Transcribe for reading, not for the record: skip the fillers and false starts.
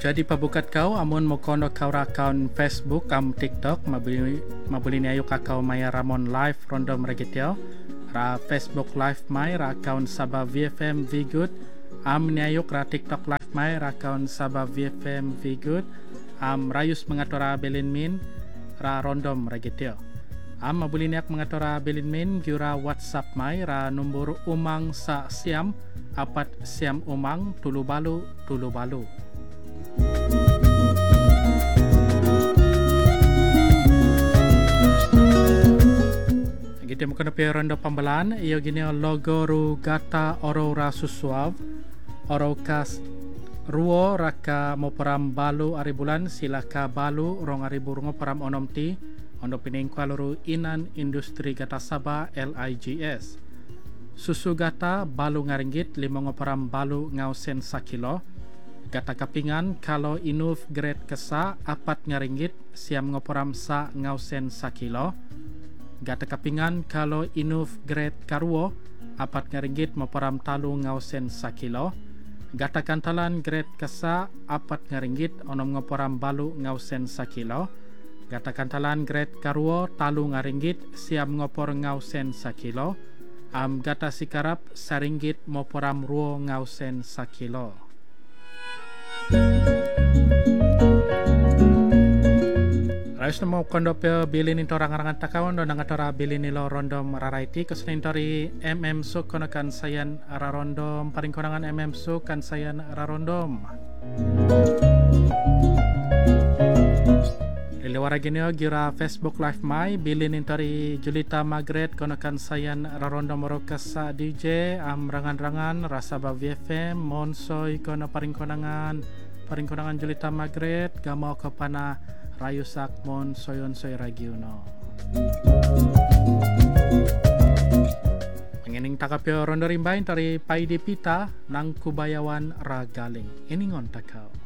Jadi pabukat kau amun mo kono kau ra account Facebook TikTok mabuli ni ayo kakao maya ramon live rondom regitio ra Facebook live mai ra account Sabah VFM Vigood ni ayo ra TikTok live mai ra account Sabah VFM Vigood rayus mengatora belin min ra rondom regitio mabuli ni ak mengatora belin min giura WhatsApp mai ra nombor umang sa siam apat siam umang tulu balu Kita mungkin ada rondo pembelaan. Ia gini logo ru gata oro rasusuav, oro kas ruo raka mo peram balu ari bulan silaka balu rong ari burungo peram onom ti ondo pining kualuru inan industri gata Sabah LIGS. Susu gata balu ngaringgit limongo peram balu ngausen sakilo. Gata kapingan kalau inuf grade kesa apat ngaringgit siam ngoporam sa ngausen sakilo. Gata kapingan kalau inuf grade karuo apat ngaringgit moporam talu ngausen sakilo. Gata kantalan grade kesa apat ngaringgit onom ngoporam balu ngausen sakilo. Gata kantalan grade karuo talu ngaringgit siam ngopor ngausen sakilo. Gata sikarap saringgit moporam ruo ngausen sakilo. Rayus namo kondo pe bilin into rangan-rangan takawan do nangatora bilin nilo rondom raraiti kesunin tori su kono kan sayan rarondom paring konangan su kan sayan rarondom Lewara genio gira Facebook live mai bilin intori Julita Margaret kono kan sayan rarondom rokasa DJ rangan-rangan Rasaba VFM Monsoy kono paring konangan Julita Margaret gamau kepana Rayusak mon soyon soy ragiuno. Mengening takapyo rondo rimbain tari paidi pita nang kubayawan ragaling. Iningon takau.